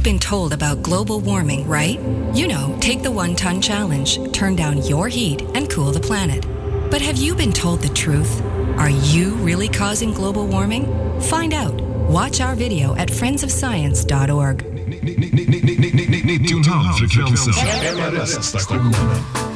been told about global warming, right? You know, take the 1 ton challenge, turn down your heat, and cool the planet. But have you been told the truth? Are you really causing global warming? Find out. Watch our video at friendsofscience.org. 95 frekvenser.